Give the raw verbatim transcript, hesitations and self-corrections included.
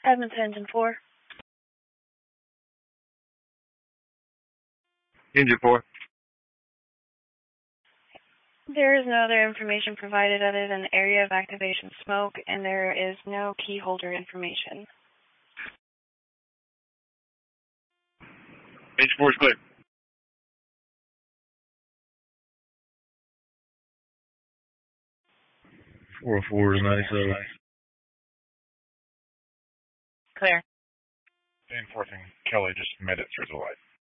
Edmonton Engine four. Engine four. There is no other information provided other than the area of activation smoke, and there is no key holder information. Engine four is clear. four oh four to ninety-seven. Clear. Reinforcing Kelly just made it through the light.